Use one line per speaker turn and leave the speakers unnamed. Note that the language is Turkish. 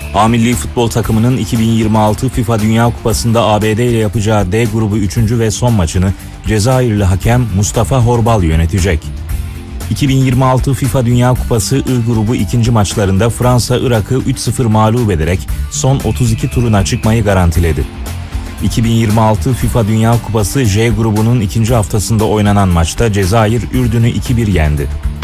A milli futbol takımının 2026 FIFA Dünya Kupası'nda ABD ile yapacağı D grubu 3. ve son maçını Cezayirli hakem Mustafa Horbal yönetecek. 2026 FIFA Dünya Kupası I grubu ikinci maçlarında Fransa Irak'ı 3-0 mağlup ederek son 32 turuna çıkmayı garantiledi. 2026 FIFA Dünya Kupası J grubunun ikinci haftasında oynanan maçta Cezayir Ürdün'ü 2-1 yendi.